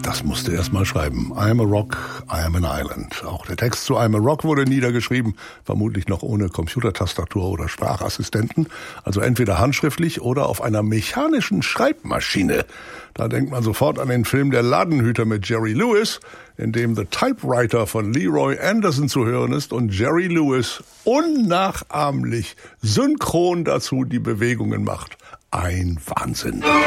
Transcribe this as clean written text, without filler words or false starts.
das musste erst mal schreiben. I'm a Rock, I am an Island. Auch der Text zu I'm a Rock wurde niedergeschrieben, vermutlich noch ohne Computertastatur oder Sprachassistenten. Also entweder handschriftlich oder auf einer mechanischen Schreibmaschine. Da denkt man sofort an den Film Der Ladenhüter mit Jerry Lewis, in dem The Typewriter von Leroy Anderson zu hören ist und Jerry Lewis unnachahmlich synchron dazu die Bewegungen macht. Ein Wahnsinn.